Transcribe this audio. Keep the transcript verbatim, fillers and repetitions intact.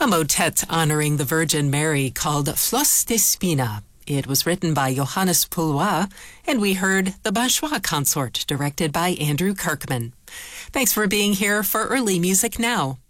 a motet honoring the Virgin Mary called Flos de Spina. It was written by Johannes Poulois, and we heard the Bachois Consort, directed by Andrew Kirkman. Thanks for being here for Early Music Now.